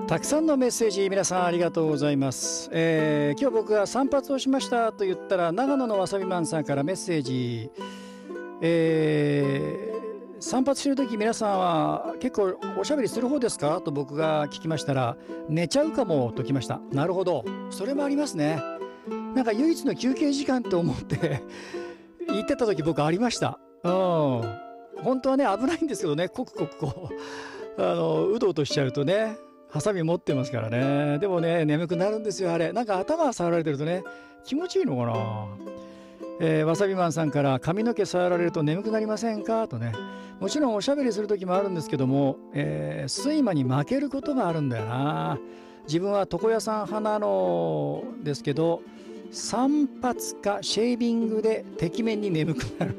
たくさんのメッセージ皆さんありがとうございます。今日僕が散髪をしましたと言ったら長野のわさびマンさんからメッセージ、散髪してる時皆さんは結構おしゃべりする方ですかと僕が聞きましたら、寝ちゃうかもときました。なるほど、それもありますね。なんか唯一の休憩時間と思って言ってた時僕ありました。本当はね危ないんですけどね、コクコクこううどうとしちゃうとね、ハサミ持ってますからね。でもね眠くなるんですよあれ。なんか頭触られてるとね気持ちいいのかな。わさびマンさんから髪の毛触られると眠くなりませんかとね。もちろんおしゃべりする時もあるんですけども、睡魔に負けることがあるんだよな。自分は床屋さん派なのですけど、散髪かシェービングでてきめんに眠くなる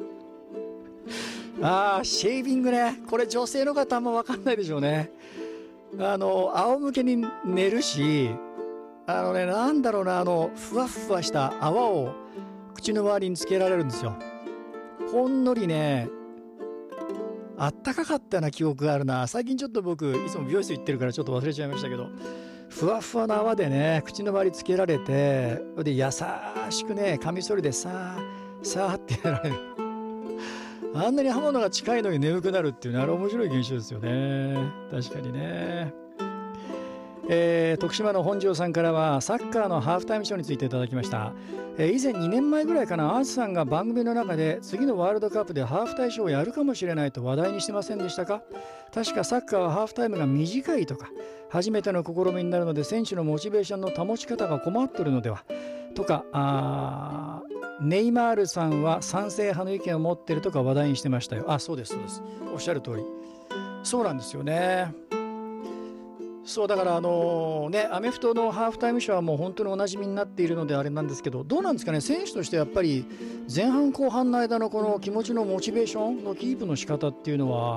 シェービングね。これ女性の方あんま分かんないでしょうね。仰向けに寝るし、なんだろうな、ふわふわした泡を口の周りにつけられるんですよ。ほんのりね、あったかかったような記憶があるな。最近ちょっと僕いつも美容室行ってるからちょっと忘れちゃいましたけど、ふわふわな泡でね口の周りつけられて、で優しくねカミソリでさあってやられる。あんなに刃物が近いのに眠くなるっていうね、あれ面白い現象ですよね。確かにね。徳島の本庄さんからはサッカーのハーフタイムショーについていただきました。以前2年前ぐらいかな、アースさんが番組の中で次のワールドカップでハーフタイムショーをやるかもしれないと話題にしてませんでしたか。確かサッカーはハーフタイムが短いとか、初めての試みになるので選手のモチベーションの保ち方が困っているのではとか、ネイマールさんは賛成派の意見を持っているとか話題にしてましたよ。そうですそうです、おっしゃる通りそうなんですよね。そうだからアメフトのハーフタイムショーはもう本当におなじみになっているのであれなんですけど、どうなんですかね、選手としてやっぱり前半後半の間のこの気持ちのモチベーションのキープの仕方っていうのは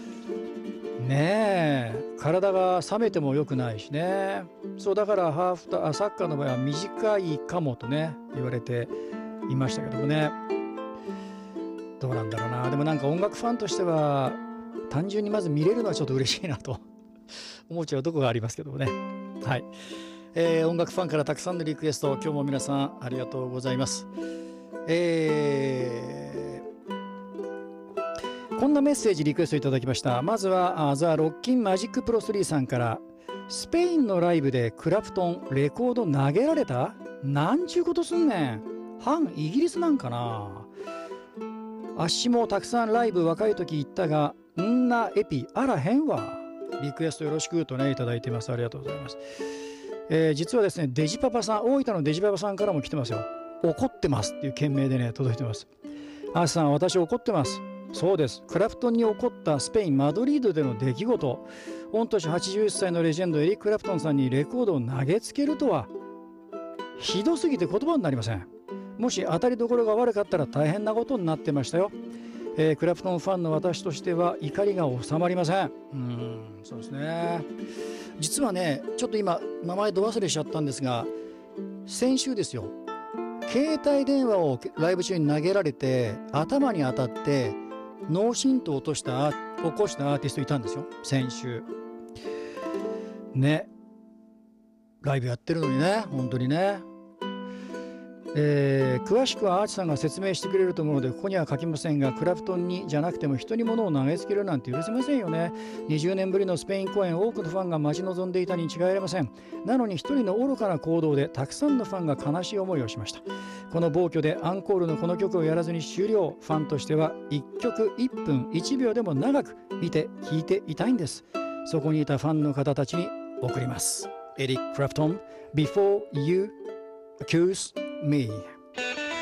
ねえ、体が冷めても良くないしね。そうだからサッカーの場合は短いかもとね言われていましたけどもね、どうなんだろうな。でもなんか音楽ファンとしては単純にまず見れるのはちょっと嬉しいなと思っちゃうとこがありますけどもね。はい、音楽ファンからたくさんのリクエスト、今日も皆さんありがとうございます。こんなメッセージリクエストいただきました。まずはザ・ロッキンマジックプロ3さんから、スペインのライブでクラプトンレコード投げられた、なんちゅうことすんねん、反イギリスなんかな。あっしもたくさんライブ若い時行ったが、んなエピあらへんわ。リクエストよろしくとねいただいてます。ありがとうございます。実はですね、デジパパさん、大分のデジパパさんからも来てますよ。怒ってますっていう件名でね届いてます。アースさん、私怒ってます。そうです、クラプトンに起こったスペインマドリードでの出来事、御年81歳のレジェンドエリック・クラプトンさんにレコードを投げつけるとはひどすぎて言葉になりません。もし当たりどころが悪かったら大変なことになってましたよ。クラプトンファンの私としては怒りが収まりません。そうですね。実はねちょっと今名前ど忘れしちゃったんですが、先週ですよ、携帯電話をライブ中に投げられて頭に当たって脳震盪を起こしたアーティストいたんですよ、先週ね。ライブやってるのにね、本当にね。詳しくはアーチさんが説明してくれると思うのでここには書きませんが、クラプトンにじゃなくても人に物を投げつけるなんて許せませんよね。20年ぶりのスペイン公演、多くのファンが待ち望んでいたに違いありません。なのに一人の愚かな行動でたくさんのファンが悲しい思いをしました。この暴挙でアンコールのこの曲をやらずに終了。ファンとしては1曲1分1秒でも長く見て聴いていたいんです。そこにいたファンの方たちに送ります。エリック・クラプトン Before You Accuse Me。